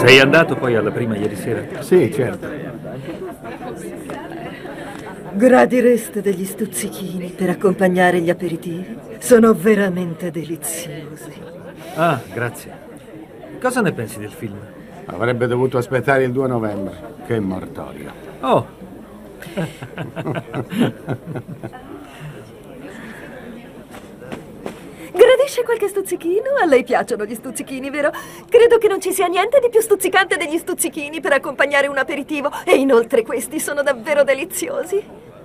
Sei andato poi alla prima ieri sera? Sì, certo. Gradireste degli stuzzichini per accompagnare gli aperitivi? Sono veramente deliziosi. Ah, grazie. Cosa ne pensi del film? Avrebbe dovuto aspettare il 2 novembre. Che mortorio. Oh, Gradisce qualche stuzzichino? A lei piacciono gli stuzzichini, vero? Credo che non ci sia niente di più stuzzicante degli stuzzichini per accompagnare un aperitivo. E inoltre questi sono davvero deliziosi.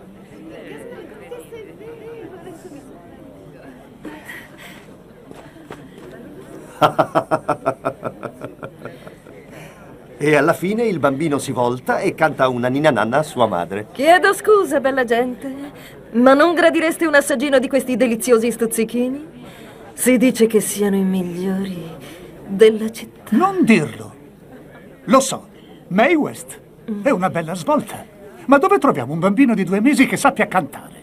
E alla fine il bambino si volta e canta una ninna nanna a sua madre. Chiedo scusa, bella gente, ma non gradireste un assaggino di questi deliziosi stuzzichini? Si dice che siano i migliori della città. Non dirlo. Lo so, Mae West è una bella svolta. Ma dove troviamo un bambino di 2 mesi che sappia cantare?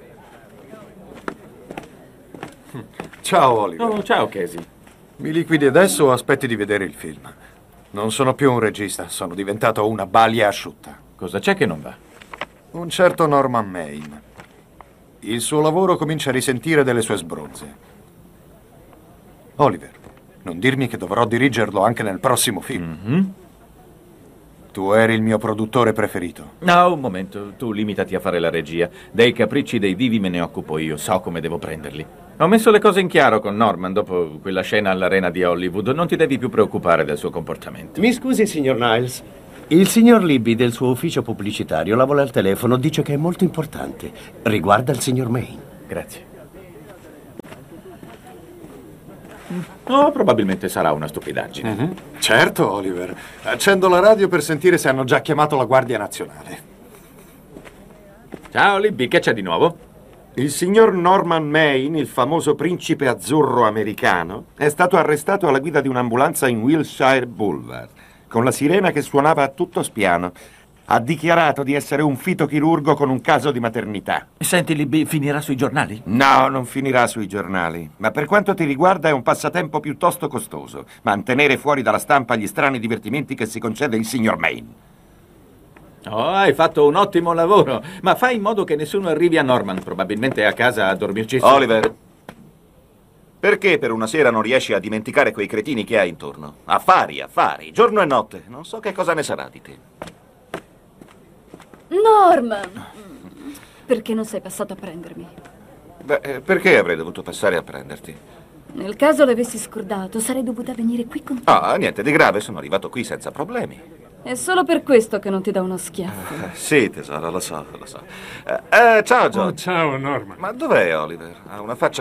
Ciao, Oliver. oh, ciao Casey. Mi liquidi adesso o aspetti di vedere il film? Non sono più un regista, sono diventato una balia asciutta. Cosa c'è che non va? Un certo Norman Maine. Il suo lavoro comincia a risentire delle sue sbronze. Oliver, non dirmi che dovrò dirigerlo anche nel prossimo film. Tu eri il mio produttore preferito. No, un momento, tu limitati a fare la regia. Dei capricci dei divi me ne occupo io, so come devo prenderli. Ho messo le cose in chiaro con Norman dopo quella scena all'arena di Hollywood. Non ti devi più preoccupare del suo comportamento. Mi scusi, signor Niles. Il signor Libby del suo ufficio pubblicitario la vuole al telefono, dice che è molto importante. Riguarda il signor Maine. Grazie. Oh, probabilmente sarà una stupidaggine. Certo, Oliver. Accendo la radio per sentire se hanno già chiamato la Guardia Nazionale. Ciao Libby, che c'è di nuovo? Il signor Norman Maine, il famoso principe azzurro americano, è stato arrestato alla guida di un'ambulanza in Wilshire Boulevard, con la sirena che suonava a tutto spiano. Ha dichiarato di essere un fitochirurgo con un caso di maternità. Senti, Libby, finirà sui giornali? No, non finirà sui giornali, ma per quanto ti riguarda è un passatempo piuttosto costoso, mantenere fuori dalla stampa gli strani divertimenti che si concede il signor Maine. Oh, hai fatto un ottimo lavoro, ma fai in modo che nessuno arrivi a Norman, probabilmente è a casa a dormirci su. Oliver, perché per una sera non riesci a dimenticare quei cretini che hai intorno? Affari, affari, giorno e notte. Non so che cosa ne sarà di te. Norman! Perché non sei passato a prendermi? Beh, perché avrei dovuto passare a prenderti? Nel caso l'avessi scordato, sarei dovuta venire qui con te. Ah, niente di grave, sono arrivato qui senza problemi. È solo per questo che non ti do uno schiaffo. Sì, tesoro, lo so, lo so. Ciao, John. Ciao, Norman. Ma dov'è Oliver? Ha una faccia